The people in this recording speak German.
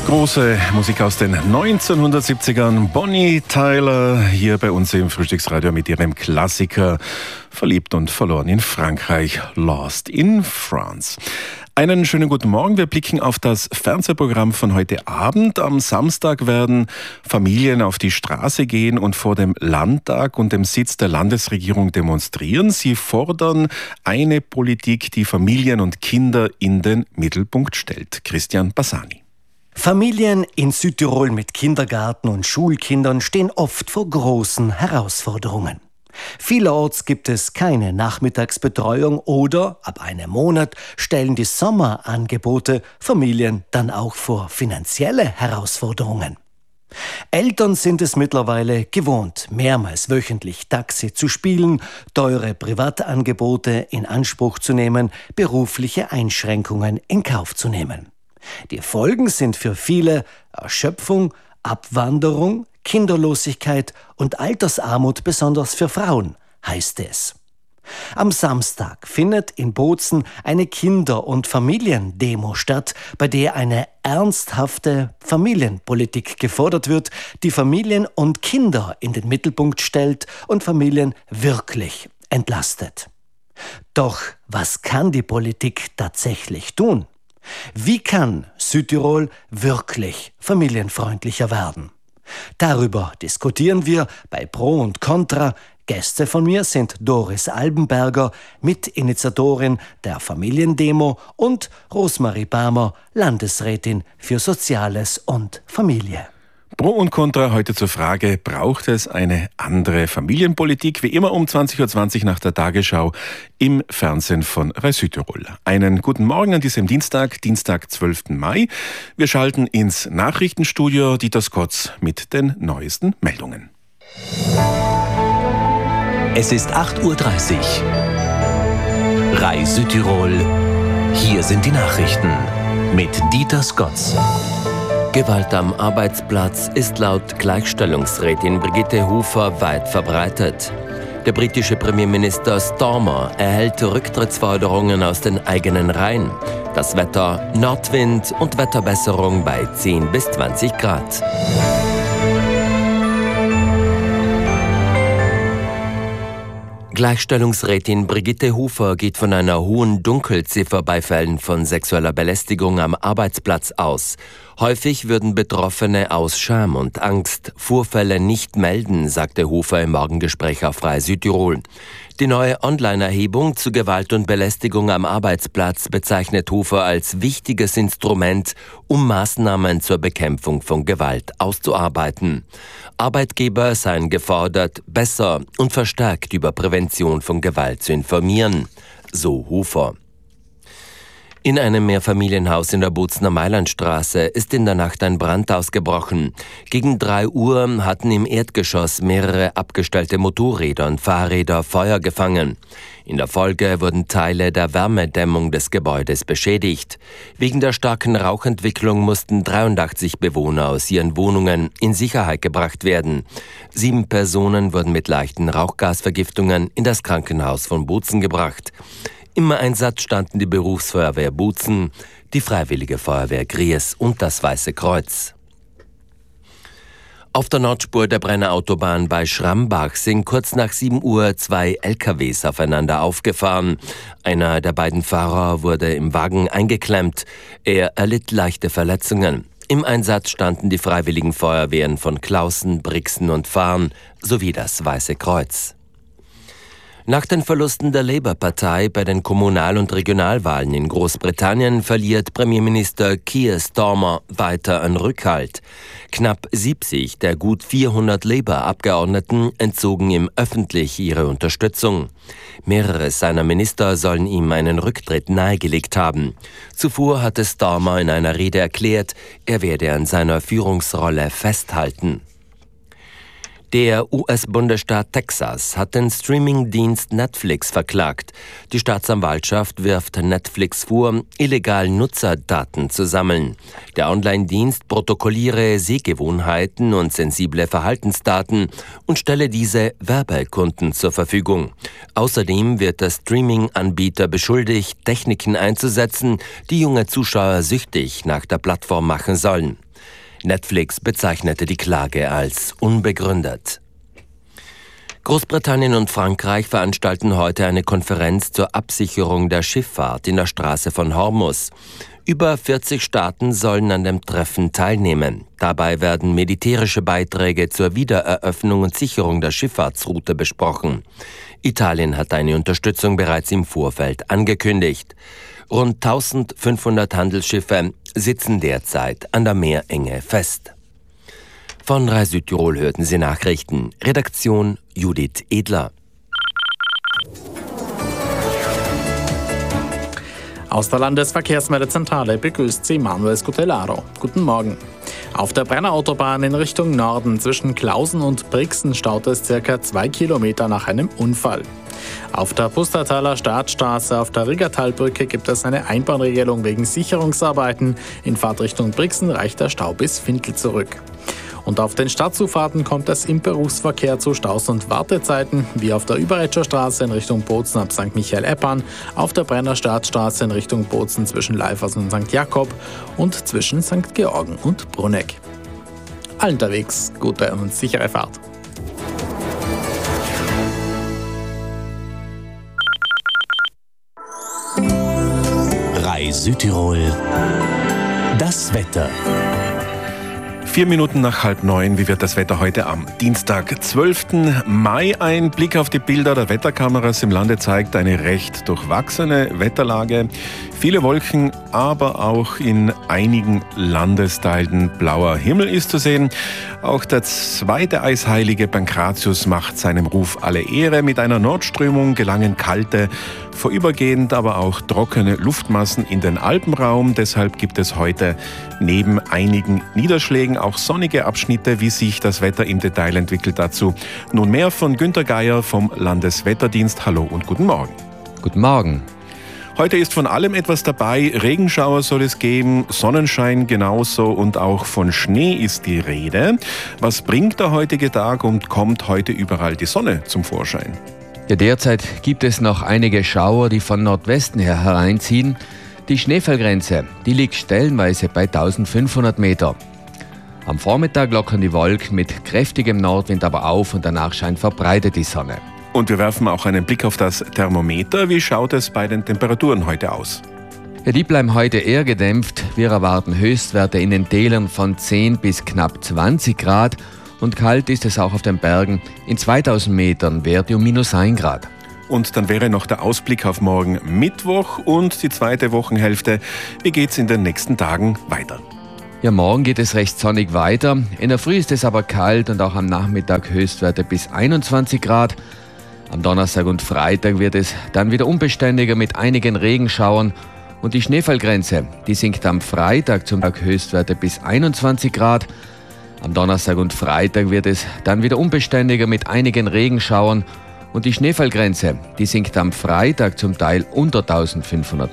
Große Musik aus den 1970ern. Bonnie Tyler hier bei uns im Frühstücksradio mit ihrem Klassiker Verliebt und verloren in Frankreich, Lost in France. Einen schönen guten Morgen. Wir blicken auf das Fernsehprogramm von heute Abend. Am Samstag werden Familien auf die Straße gehen und vor dem Landtag und dem Sitz der Landesregierung demonstrieren. Sie fordern eine Politik, die Familien und Kinder in den Mittelpunkt stellt. Christian Bassani. Familien in Südtirol mit Kindergarten und Schulkindern stehen oft vor großen Herausforderungen. Vielerorts gibt es keine Nachmittagsbetreuung oder ab einem Monat stellen die Sommerangebote Familien dann auch vor finanzielle Herausforderungen. Eltern sind es mittlerweile gewohnt, mehrmals wöchentlich Taxi zu spielen, teure Privatangebote in Anspruch zu nehmen, berufliche Einschränkungen in Kauf zu nehmen. Die Folgen sind für viele Erschöpfung, Abwanderung, Kinderlosigkeit und Altersarmut, besonders für Frauen, heißt es. Am Samstag findet in Bozen eine Kinder- und Familiendemo statt, bei der eine ernsthafte Familienpolitik gefordert wird, die Familien und Kinder in den Mittelpunkt stellt und Familien wirklich entlastet. Doch was kann die Politik tatsächlich tun? Wie kann Südtirol wirklich familienfreundlicher werden? Darüber diskutieren wir bei Pro und Contra. Gäste von mir sind Doris Albenberger, Mitinitiatorin der Familiendemo, und Rosmarie Barmer, Landesrätin für Soziales und Familie. Pro und Contra heute zur Frage, braucht es eine andere Familienpolitik? Wie immer um 20.20 Uhr nach der Tagesschau im Fernsehen von RAI Südtirol. Einen guten Morgen an diesem Dienstag, 12. Mai. Wir schalten ins Nachrichtenstudio. Dieter Skotz mit den neuesten Meldungen. Es ist 8.30 Uhr. RAI Südtirol. Hier sind die Nachrichten mit Dieter Skotz. Gewalt am Arbeitsplatz ist laut Gleichstellungsrätin Brigitte Hofer weit verbreitet. Der britische Premierminister Starmer erhält Rücktrittsforderungen aus den eigenen Reihen. Das Wetter: Nordwind und Wetterbesserung bei 10 bis 20 Grad. Gleichstellungsrätin Brigitte Hofer geht von einer hohen Dunkelziffer bei Fällen von sexueller Belästigung am Arbeitsplatz aus. Häufig würden Betroffene aus Scham und Angst Vorfälle nicht melden, sagte Hofer im Morgengespräch auf RAI Südtirol. Die neue Online-Erhebung zu Gewalt und Belästigung am Arbeitsplatz bezeichnet Hofer als wichtiges Instrument, um Maßnahmen zur Bekämpfung von Gewalt auszuarbeiten. Arbeitgeber seien gefordert, besser und verstärkt über Prävention von Gewalt zu informieren, so Hofer. In einem Mehrfamilienhaus in der Bozener Mailandstraße ist in der Nacht ein Brand ausgebrochen. Gegen 3 Uhr hatten im Erdgeschoss mehrere abgestellte Motorräder und Fahrräder Feuer gefangen. In der Folge wurden Teile der Wärmedämmung des Gebäudes beschädigt. Wegen der starken Rauchentwicklung mussten 83 Bewohner aus ihren Wohnungen in Sicherheit gebracht werden. 7 Personen wurden mit leichten Rauchgasvergiftungen in das Krankenhaus von Bozen gebracht. Im Einsatz standen die Berufsfeuerwehr Bozen, die Freiwillige Feuerwehr Gries und das Weiße Kreuz. Auf der Nordspur der Brenner Autobahn bei Schrambach sind kurz nach 7 Uhr 2 LKWs aufeinander aufgefahren. Einer der beiden Fahrer wurde im Wagen eingeklemmt. Er erlitt leichte Verletzungen. Im Einsatz standen die Freiwilligen Feuerwehren von Clausen, Brixen und Farn sowie das Weiße Kreuz. Nach den Verlusten der Labour-Partei bei den Kommunal- und Regionalwahlen in Großbritannien verliert Premierminister Keir Starmer weiter an Rückhalt. Knapp 70 der gut 400 Labour-Abgeordneten entzogen ihm öffentlich ihre Unterstützung. Mehrere seiner Minister sollen ihm einen Rücktritt nahegelegt haben. Zuvor hatte Starmer in einer Rede erklärt, er werde an seiner Führungsrolle festhalten. Der US-Bundesstaat Texas hat den Streamingdienst Netflix verklagt. Die Staatsanwaltschaft wirft Netflix vor, illegal Nutzerdaten zu sammeln. Der Online-Dienst protokolliere Sehgewohnheiten und sensible Verhaltensdaten und stelle diese Werbekunden zur Verfügung. Außerdem wird der Streaming-Anbieter beschuldigt, Techniken einzusetzen, die junge Zuschauer süchtig nach der Plattform machen sollen. Netflix bezeichnete die Klage als unbegründet. Großbritannien und Frankreich veranstalten heute eine Konferenz zur Absicherung der Schifffahrt in der Straße von Hormuz. Über 40 Staaten sollen an dem Treffen teilnehmen. Dabei werden militärische Beiträge zur Wiedereröffnung und Sicherung der Schifffahrtsroute besprochen. Italien hat eine Unterstützung bereits im Vorfeld angekündigt. Rund 1500 Handelsschiffe sitzen derzeit an der Meerenge fest. Von Rai Südtirol hörten Sie Nachrichten. Redaktion Judith Edler. Aus der Landesverkehrsmeldezentrale begrüßt Sie Manuel Scutellaro. Guten Morgen. Auf der Brenner-Autobahn in Richtung Norden zwischen Klausen und Brixen staut es ca. 2 Kilometer nach einem Unfall. Auf der Pustertaler Startstraße auf der Riggertalbrücke gibt es eine Einbahnregelung wegen Sicherungsarbeiten. In Fahrtrichtung Brixen reicht der Stau bis Findl zurück. Und auf den Stadtzufahrten kommt es im Berufsverkehr zu Staus und Wartezeiten, wie auf der Überretscher Straße in Richtung Bozen ab St. Michael-Eppern, auf der Brenner Startstraße in Richtung Bozen zwischen Leifers und St. Jakob und zwischen St. Georgen und Brunegg. Allen unterwegs gute und sichere Fahrt. Rai Südtirol. Das Wetter. 4 Minuten nach 8:30. Wie wird das Wetter heute am Dienstag, 12. Mai? Ein Blick auf die Bilder der Wetterkameras im Lande zeigt eine recht durchwachsene Wetterlage. Viele Wolken, aber auch in einigen Landesteilen blauer Himmel ist zu sehen. Auch der zweite Eisheilige Pankratius macht seinem Ruf alle Ehre. Mit einer Nordströmung gelangen kalte, vorübergehend aber auch trockene Luftmassen in den Alpenraum. Deshalb gibt es heute neben einigen Niederschlägen auch sonnige Abschnitte. Wie sich das Wetter im Detail entwickelt, dazu nun mehr von Günter Geier vom Landeswetterdienst. Hallo und guten Morgen. Guten Morgen. Heute ist von allem etwas dabei. Regenschauer soll es geben, Sonnenschein genauso und auch von Schnee ist die Rede. Was bringt der heutige Tag und kommt heute überall die Sonne zum Vorschein? Ja, derzeit gibt es noch einige Schauer, die von Nordwesten her hereinziehen. Die Schneefallgrenze, die liegt stellenweise bei 1500 Meter. Am Vormittag lockern die Wolken mit kräftigem Nordwind aber auf und danach scheint verbreitet die Sonne. Und wir werfen auch einen Blick auf das Thermometer. Wie schaut es bei den Temperaturen heute aus? Ja, die bleiben heute eher gedämpft. Wir erwarten Höchstwerte in den Tälern von 10 bis knapp 20 Grad. Und kalt ist es auch auf den Bergen. In 2000 Metern Werte um -1 Grad. Und dann wäre noch der Ausblick auf morgen Mittwoch und die zweite Wochenhälfte. Wie geht's in den nächsten Tagen weiter? Ja, morgen geht es recht sonnig weiter. In der Früh ist es aber kalt und auch am Nachmittag Höchstwerte bis 21 Grad. Am Donnerstag und Freitag wird es dann wieder unbeständiger mit einigen Regenschauern und die Schneefallgrenze, die sinkt am Freitag zum Tag Höchstwerte bis 21 Grad. Am Donnerstag und Freitag wird es dann wieder unbeständiger mit einigen Regenschauern und die Schneefallgrenze, die sinkt am Freitag zum Teil unter 1500